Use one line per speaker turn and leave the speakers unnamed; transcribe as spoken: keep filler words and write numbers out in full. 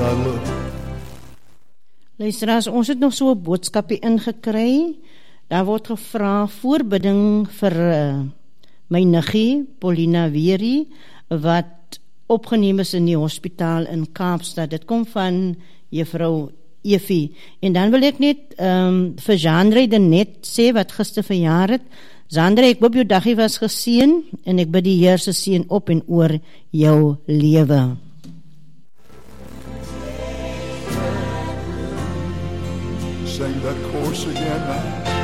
look.
Luisteraars, ons het nog so 'n boodskapie ingekry. Daar word gevra voorbidding vir uh, my niggie, Paulina Weerie, wat opgeneem is in die hospitaal in Kaapstad. Dit kom van juffrou Evie. En dan wil ek net um, vir Jandre net sê wat gister verjaar het. Jandre, ek hoop jou daggie was geseën en ek bid die Heer se seën op en oor jou lewe.
Sing that chorus again now.